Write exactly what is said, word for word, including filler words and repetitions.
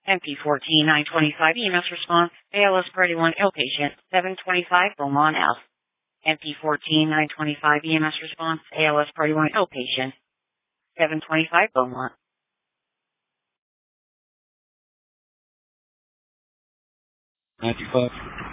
M P fourteen nine twenty-five E M S response, A L S priority one ill patient, seven twenty-five Beaumont Ave. M P fourteen nine twenty-five E M S response, A L S priority one ill patient, seven twenty-five Beaumont. ninety-five.